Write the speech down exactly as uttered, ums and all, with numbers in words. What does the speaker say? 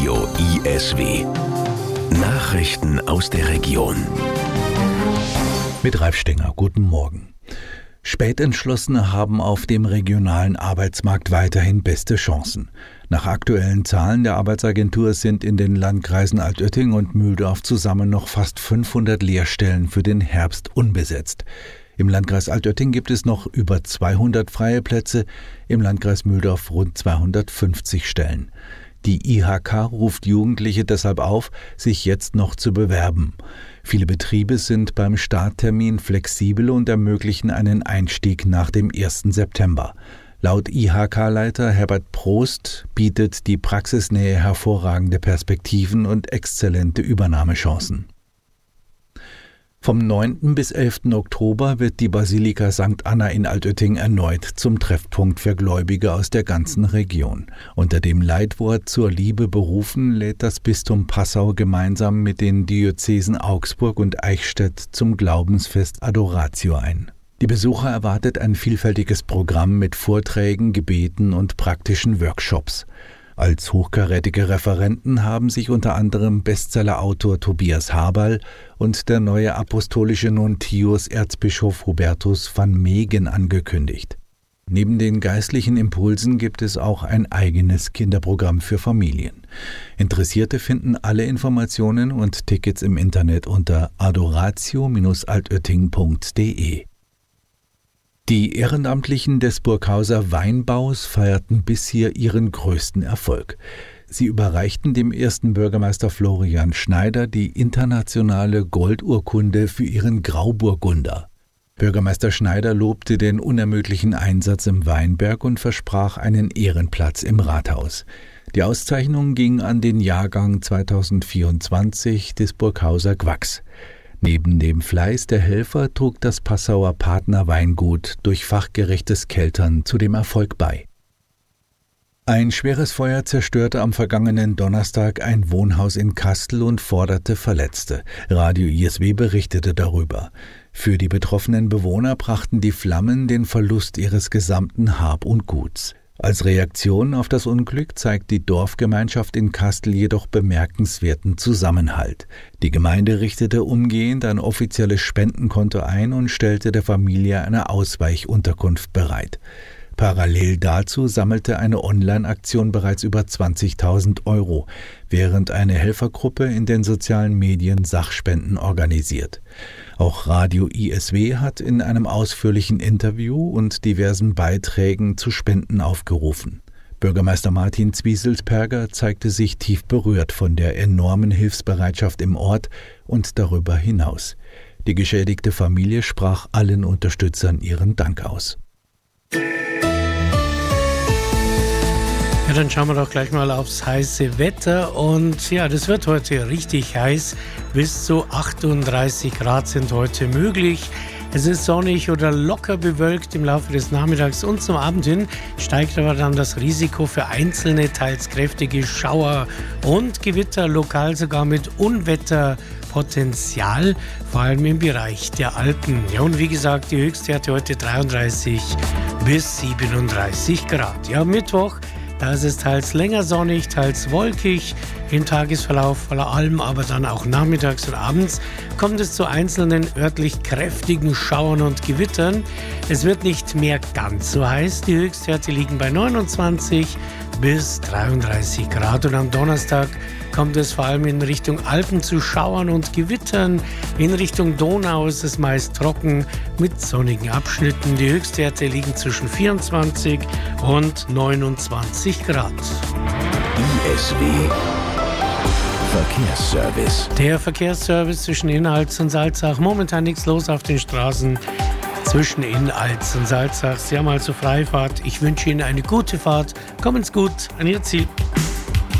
Radio I S W. Nachrichten aus der Region. Mit Ralf Stenger, guten Morgen. Spätentschlossene haben auf dem regionalen Arbeitsmarkt weiterhin beste Chancen. Nach aktuellen Zahlen der Arbeitsagentur sind in den Landkreisen Altötting und Mühldorf zusammen noch fast fünfhundert Lehrstellen für den Herbst unbesetzt. Im Landkreis Altötting gibt es noch über zweihundert freie Plätze, im Landkreis Mühldorf rund zweihundertfünfzig Stellen. Die I H K ruft Jugendliche deshalb auf, sich jetzt noch zu bewerben. Viele Betriebe sind beim Starttermin flexibel und ermöglichen einen Einstieg nach dem ersten September. Laut I H K-Leiter Herbert Prost bietet die Praxisnähe hervorragende Perspektiven und exzellente Übernahmechancen. Vom neunten bis elften Oktober wird die Basilika Sankt Anna in Altötting erneut zum Treffpunkt für Gläubige aus der ganzen Region. Unter dem Leitwort Zur Liebe berufen lädt das Bistum Passau gemeinsam mit den Diözesen Augsburg und Eichstätt zum Glaubensfest Adoratio ein. Die Besucher erwartet ein vielfältiges Programm mit Vorträgen, Gebeten und praktischen Workshops. Als hochkarätige Referenten haben sich unter anderem Bestsellerautor Tobias Haberl und der neue apostolische Nuntius Erzbischof Hubertus van Megen angekündigt. Neben den geistlichen Impulsen gibt es auch ein eigenes Kinderprogramm für Familien. Interessierte finden alle Informationen und Tickets im Internet unter adoratio Bindestrich altötting Punkt de. Die Ehrenamtlichen des Burghauser Weinbaus feierten bisher ihren größten Erfolg. Sie überreichten dem ersten Bürgermeister Florian Schneider die internationale Goldurkunde für ihren Grauburgunder. Bürgermeister Schneider lobte den unermüdlichen Einsatz im Weinberg und versprach einen Ehrenplatz im Rathaus. Die Auszeichnung ging an den Jahrgang zweitausendvierundzwanzig des Burghauser Gwacks. Neben dem Fleiß der Helfer trug das Passauer Partnerweingut durch fachgerechtes Keltern zu dem Erfolg bei. Ein schweres Feuer zerstörte am vergangenen Donnerstag ein Wohnhaus in Kastel und forderte Verletzte. Radio I S W berichtete darüber. Für die betroffenen Bewohner brachten die Flammen den Verlust ihres gesamten Hab und Guts. Als Reaktion auf das Unglück zeigt die Dorfgemeinschaft in Kastel jedoch bemerkenswerten Zusammenhalt. Die Gemeinde richtete umgehend ein offizielles Spendenkonto ein und stellte der Familie eine Ausweichunterkunft bereit. Parallel dazu sammelte eine Online-Aktion bereits über zwanzigtausend Euro, während eine Helfergruppe in den sozialen Medien Sachspenden organisiert. Auch Radio I S W hat in einem ausführlichen Interview und diversen Beiträgen zu Spenden aufgerufen. Bürgermeister Martin Zwieselsperger zeigte sich tief berührt von der enormen Hilfsbereitschaft im Ort und darüber hinaus. Die geschädigte Familie sprach allen Unterstützern ihren Dank aus. Ja, dann schauen wir doch gleich mal aufs heiße Wetter und ja, das wird heute richtig heiß. Bis zu achtunddreißig Grad sind heute möglich. Es ist sonnig oder locker bewölkt im Laufe des Nachmittags und zum Abend hin steigt aber dann das Risiko für einzelne, teils kräftige Schauer und Gewitter, lokal sogar mit Unwetterpotenzial, vor allem im Bereich der Alpen. Ja, und wie gesagt, die Höchstwerte heute dreiunddreißig bis siebenunddreißig Grad. Ja, Mittwoch, da ist es teils länger sonnig, teils wolkig. Im Tagesverlauf vor allem, aber dann auch nachmittags und abends kommt es zu einzelnen örtlich kräftigen Schauern und Gewittern. Es wird nicht mehr ganz so heiß. Die Höchstwerte liegen bei neunundzwanzig bis dreiunddreißig Grad. Und am Donnerstag kommt es vor allem in Richtung Alpen zu Schauern und Gewittern. In Richtung Donau ist es meist trocken mit sonnigen Abschnitten. Die Höchstwerte liegen zwischen vierundzwanzig und neunundzwanzig Grad. I S W Verkehrsservice. Der Verkehrsservice zwischen Innalz und Salzach. Momentan nichts los auf den Straßen zwischen Innalz und Salzach. Sie haben also Freifahrt. Ich wünsche Ihnen eine gute Fahrt. Kommen's gut an Ihr Ziel.